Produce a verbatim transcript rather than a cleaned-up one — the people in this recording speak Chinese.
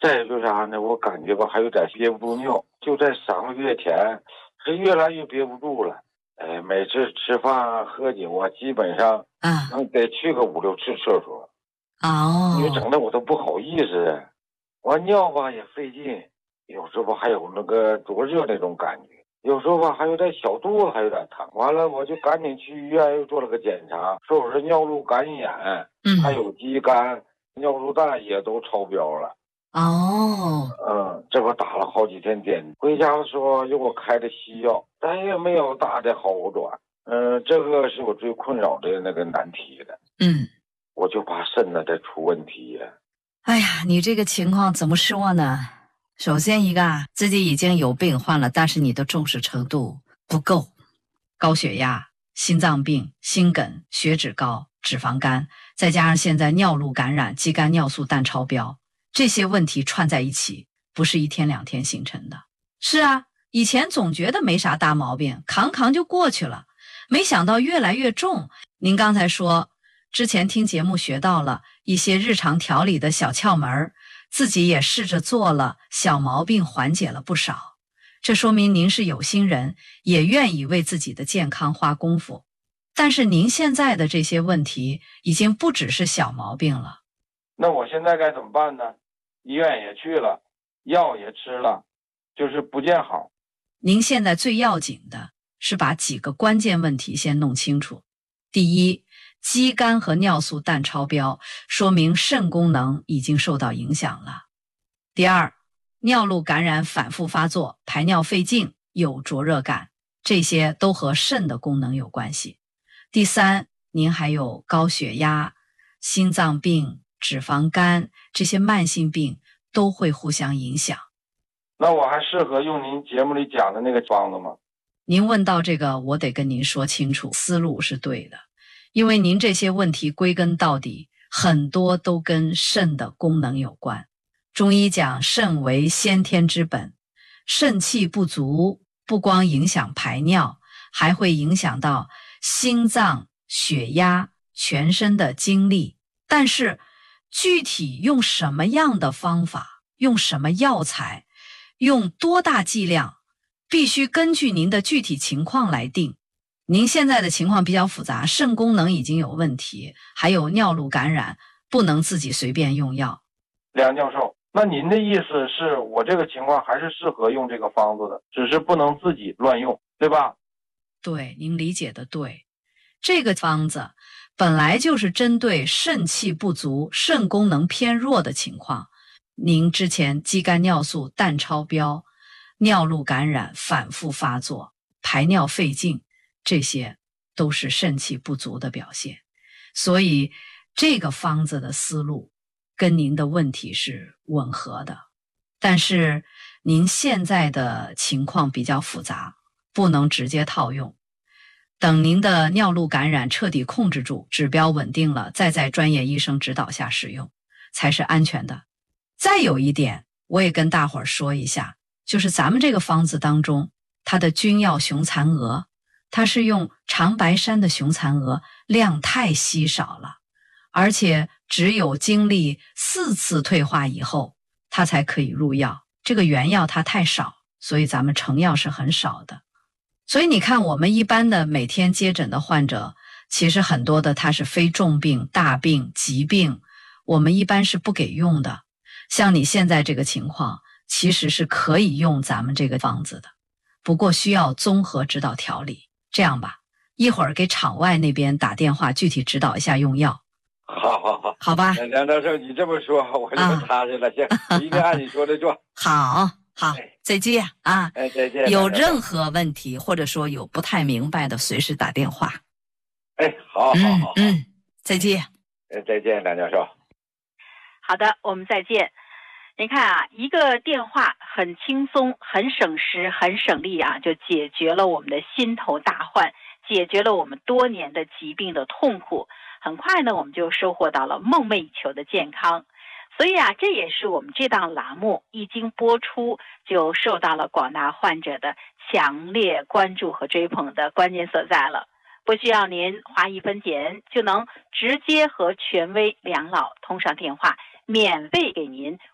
再有就是啥呢，我感觉吧还有点憋不住尿，就在三个月前是越来越憋不住了。哎，每次吃饭喝酒啊，基本上啊， 能得去个五六次厕所， 哦， 你整的我都不好意思。完尿吧也费劲，有时候还有那个灼热那种感觉，有时候吧还有点小肚子还有点疼。完了我就赶紧去医院又做了个检查，说我是尿路感染， 嗯， 还有肌酐，尿素氮也都超标了。 哦， 嗯，这不打了好几天点，回家的时候又给我开的西药，但也没有大的好转。嗯，这个是我最困扰的那个难题了。 嗯， 我就怕肾呢再出问题呀。 哎呀，你这个情况怎么说呢？首先一个啊，自己已经有病患了，但是你的重视程度不够，高血压、心脏病、心梗、血脂高、脂肪肝，再加上现在尿路感染、肌酐尿素氮超标，这些问题串在一起，不是一天两天形成的。是啊，以前总觉得没啥大毛病，扛扛就过去了，没想到越来越重。您刚才说，之前听节目学到了一些日常调理的小窍门，自己也试着做了，小毛病缓解了不少。这说明您是有心人，也愿意为自己的健康花功夫。但是您现在的这些问题已经不只是小毛病了。 那我现在该怎么办呢？医院也去了，药也吃了，就是不见好。 您现在最要紧的是把几个关键问题先弄清楚。第一，肌酐和尿素氮超标，说明肾功能已经受到影响了。第二，尿路感染反复发作，排尿费劲，有灼热感，这些都和肾的功能有关系。第三，您还有高血压、心脏病、脂肪肝，这些慢性病都会互相影响。 那我还适合用您节目里讲的那个方子吗？ 您问到这个，我得跟您说清楚，思路是对的，因为您这些问题归根到底，很多都跟肾的功能有关。中医讲肾为先天之本，肾气不足，不光影响排尿，还会影响到心脏、血压、全身的精力。但是具体用什么样的方法，用什么药材，用多大剂量，必须根据您的具体情况来定。您现在的情况比较复杂，肾功能已经有问题，还有尿路感染，不能自己随便用药。 梁教授，那您的意思是我这个情况还是适合用这个方子的，只是不能自己乱用，对吧？ 对，您理解的对。这个方子本来就是针对肾气不足、肾功能偏弱的情况。您之前肌酐尿素氮超标、尿路感染反复发作、排尿费劲，这些都是肾气不足的表现。所以这个方子的思路跟您的问题是吻合的。但是您现在的情况比较复杂，不能直接套用。等您的尿路感染彻底控制住，指标稳定了，再在专业医生指导下使用，才是安全的。再有一点，我也跟大伙儿说一下，就是咱们这个方子当中，它的君药雄蚕蛾，它是用长白山的雄蚕蛾，量太稀少了，而且只有经历四次退化以后，它才可以入药。这个原药它太少，所以咱们成药是很少的。所以你看，我们一般的每天接诊的患者，其实很多的他是非重病、大病、疾病，我们一般是不给用的。像你现在这个情况，其实是可以用咱们这个方子的，不过需要综合指导调理。这样吧，一会儿给场外那边打电话，具体指导一下用药。 好好好， 好吧。 梁教授，你这么说我就踏实了。行，我一定按你说的做。 好好，再见啊！ 哎，再见。 有任何问题或者说有不太明白的，随时打电话。 哎，好，好，好， 嗯嗯，再见。 哎，再见，梁教授。 好的，我们再见。你看啊，一个电话很轻松、很省时、很省力啊，就解决了我们的心头大患，解决了我们多年的疾病的痛苦。很快呢，我们就收获到了梦寐以求的健康。所以啊，这也是我们这档栏目一经播出就受到了广大患者的强烈关注和追捧的关键所在了。不需要您花一分钱，就能直接和权威梁老通上电话，免费给您